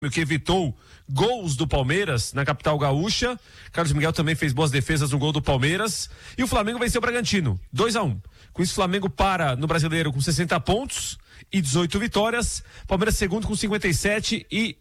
que evitou gols do Palmeiras na capital gaúcha. Carlos Miguel também fez boas defesas no gol do Palmeiras. E o Flamengo venceu o Bragantino, 2-1. Com isso, o Flamengo para no Brasileiro com 60 pontos e 18 vitórias. Palmeiras segundo com 57 e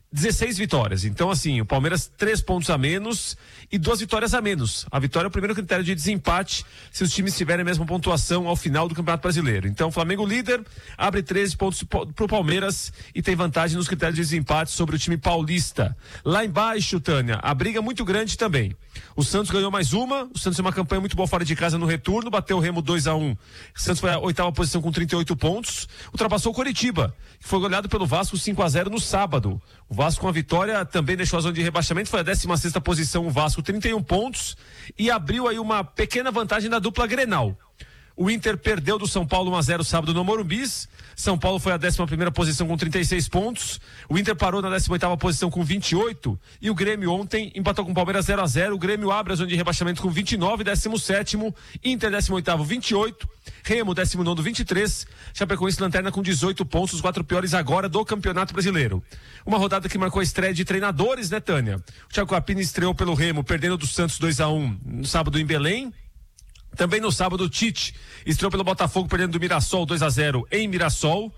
16 vitórias. Então, assim, o Palmeiras 3 pontos a menos e 2 vitórias a menos. A vitória é o primeiro critério de desempate se os times tiverem a mesma pontuação ao final do Campeonato Brasileiro. Então, o Flamengo líder abre 13 pontos pro Palmeiras e tem vantagem nos critérios de desempate sobre o time paulista. Lá embaixo, Tânia, a briga é muito grande também. O Santos ganhou mais uma. O Santos tem uma campanha muito boa fora de casa no retorno, bateu o Remo 2-1. O Santos foi a 8ª posição com 38 pontos. Ultrapassou o Coritiba, que foi goleado pelo Vasco 5-0 no sábado. O Vasco com a vitória também deixou a zona de rebaixamento, foi a 16ª posição o Vasco, 31 pontos, e abriu aí uma pequena vantagem da dupla Grenal. O Inter perdeu do São Paulo 1-0 sábado no Morumbi. São Paulo foi a 11ª posição com 36 pontos. O Inter parou na 18ª posição com 28. E o Grêmio ontem empatou com o Palmeiras 0-0. O Grêmio abre a zona de rebaixamento com 29, 17º. Inter 18º, 28. Remo 19º, 23. Chapecoense lanterna com 18 pontos, os 4 piores agora do Campeonato Brasileiro. Uma rodada que marcou a estreia de treinadores, né, Tânia? O Thiago Capini estreou pelo Remo, perdendo do Santos 2-1 no sábado em Belém. Também no sábado, o Tite estreou pelo Botafogo, perdendo do Mirassol 2-0 em Mirassol.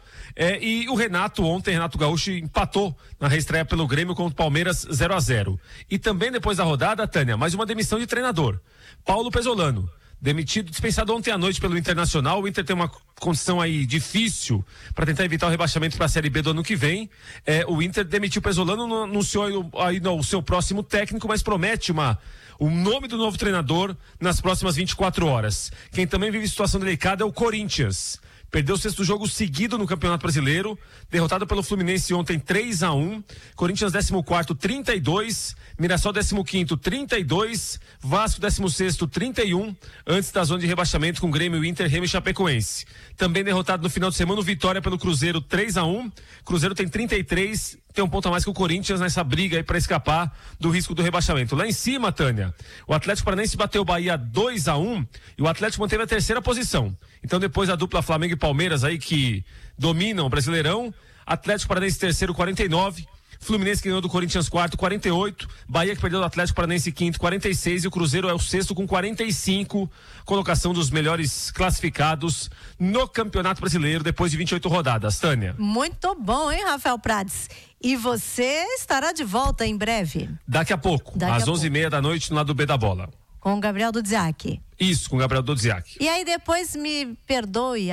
E o Renato Gaúcho, empatou na reestreia pelo Grêmio contra o Palmeiras 0-0. E também depois da rodada, Tânia, mais uma demissão de treinador. Paulo Pesolano, demitido, dispensado ontem à noite pelo Internacional. O Inter tem uma condição aí difícil para tentar evitar o rebaixamento para a Série B do ano que vem. O Inter demitiu o Pesolano, não anunciou aí o seu próximo técnico, mas promete o nome do novo treinador nas próximas 24 horas. Quem também vive situação delicada é o Corinthians. Perdeu o 6º jogo seguido no Campeonato Brasileiro, derrotado pelo Fluminense ontem 3-1. Corinthians 14º, 32. Mirassol 15º, 32. Vasco 16º, 31. Antes da zona de rebaixamento com Grêmio, Inter, Remo e Chapecoense. Também derrotado no final de semana, vitória pelo Cruzeiro 3-1. Cruzeiro tem 33, tem um ponto a mais que o Corinthians nessa briga aí para escapar do risco do rebaixamento. Lá em cima, Tânia, o Atlético Paranaense bateu o Bahia 2-1 e o Atlético manteve a 3ª posição. Então, depois da dupla Flamengo e Palmeiras aí que dominam o Brasileirão, Atlético Paranaense 3º, 49. Fluminense que ganhou do Corinthians 4º, 48. Bahia que perdeu do Atlético Paranaense 5º, 46. E o Cruzeiro é o 6º com 45. Colocação dos melhores classificados no Campeonato Brasileiro depois de 28 rodadas. Tânia. Muito bom, hein, Rafael Prades? E você estará de volta em breve? Daqui a pouco, às 11h30 da noite, no lado B da bola. Com o Gabriel Dudziak. Isso, com o Gabriel Dudziak. E aí depois, me perdoe,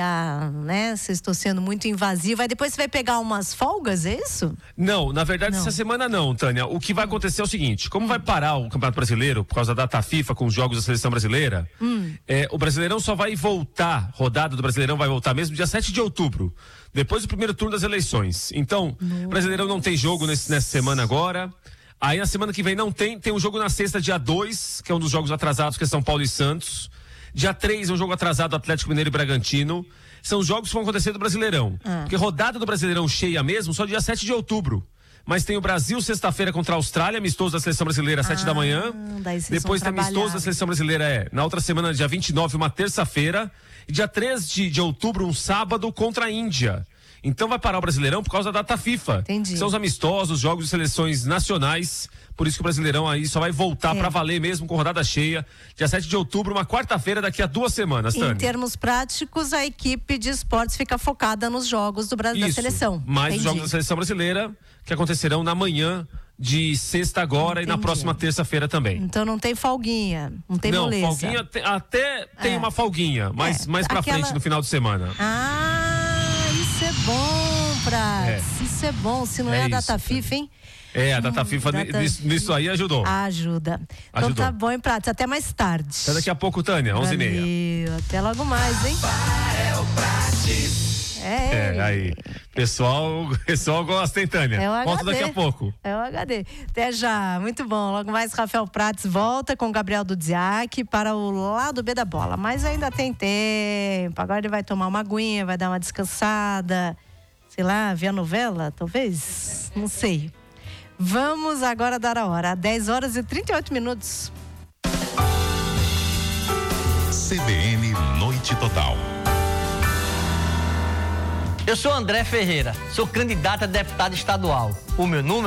se estou sendo muito invasiva, aí depois você vai pegar umas folgas, é isso? Não, na verdade essa semana não, Tânia. O que vai acontecer é o seguinte, como vai parar o Campeonato Brasileiro por causa da data FIFA com os jogos da Seleção Brasileira, o Brasileirão só vai voltar, rodada do Brasileirão vai voltar mesmo dia 7 de outubro, depois do primeiro turno das eleições. Então, o Brasileirão não tem jogo nessa semana agora. Aí na semana que vem não tem um jogo na sexta, dia 2, que é um dos jogos atrasados, que é São Paulo e Santos. Dia 3 é um jogo atrasado, Atlético Mineiro e Bragantino. São jogos que vão acontecer do Brasileirão. Porque rodada do Brasileirão cheia mesmo, só dia 7 de outubro. Mas tem o Brasil sexta-feira contra a Austrália, amistoso da Seleção Brasileira às 7 da manhã. Depois tem amistoso da Seleção Brasileira, na outra semana, dia 29, uma terça-feira. E dia 3 de outubro, um sábado, contra a Índia. Então vai parar o Brasileirão por causa da data FIFA. Entendi. São os amistosos, jogos de seleções nacionais. Por isso que o Brasileirão aí só vai voltar pra valer mesmo com rodada cheia. Dia 7 de outubro, uma quarta-feira, daqui a 2 semanas, Tânia. Em termos práticos, a equipe de esportes fica focada nos jogos da seleção. Mais os jogos da Seleção Brasileira, que acontecerão na manhã de sexta agora. Entendi. E na próxima terça-feira também. Então não tem folguinha, não tem moleza. Não, folguinha até tem uma folguinha, mas mais pra frente no final de semana. Isso é bom, Prats. Isso é bom. Se não é a data FIFA, hein? A data FIFA nisso aí ajudou. Ajuda. Então tá bom, hein, Prats? Até mais tarde. Até daqui a pouco, Tânia, 11h30. Até logo mais, hein? Aí. Pessoal gosta, hein, Tânia? Volta daqui a pouco. É o HD. Até já. Muito bom. Logo mais, Rafael Prats volta com o Gabriel Dudziak para o lado B da bola. Mas ainda tem tempo. Agora ele vai tomar uma aguinha, vai dar uma descansada. Sei lá, ver a novela, talvez? Não sei. Vamos agora dar a hora. 10h38. CBN Noite Total. Eu sou André Ferreira, sou candidato a deputado estadual. O meu número